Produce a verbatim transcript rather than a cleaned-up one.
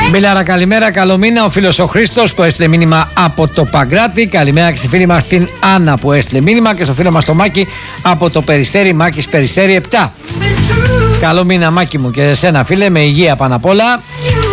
Μπιλάρα, καλημέρα, καλό μήνα. Ο φίλος ο Χρήστος που έστειλε μήνυμα από το Παγκράτη. Καλημέρα και στη φίλη μας την Άννα που έστειλε μήνυμα και στο φίλο μας το Μάκη από το Περιστέρι, Μάκης Περιστέρι επτά. Καλό μήνα, Μάκη μου, και εσένα φίλε, με υγεία πάνω απ' όλα.